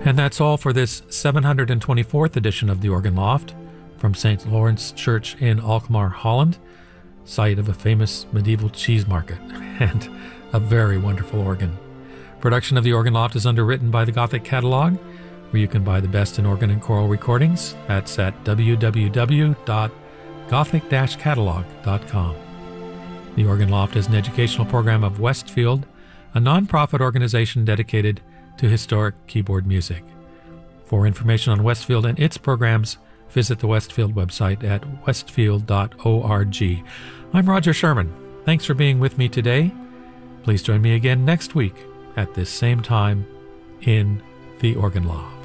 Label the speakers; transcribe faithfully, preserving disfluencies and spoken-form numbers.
Speaker 1: And that's all for this seven hundred twenty-fourth edition of The Organ Loft from Saint Lawrence Church in Alkmaar, Holland, site of a famous medieval cheese market and a very wonderful organ. Production of The Organ Loft is underwritten by the Gothic Catalog, where you can buy the best in organ and choral recordings. That's at w w w dot gothic dash catalog dot com. The Organ Loft is an educational program of Westfield, a nonprofit organization dedicated to historic keyboard music. For information on Westfield and its programs, visit the Westfield website at westfield dot org. I'm Roger Sherman. Thanks for being with me today. Please join me again next week at this same time in The Organ Loft.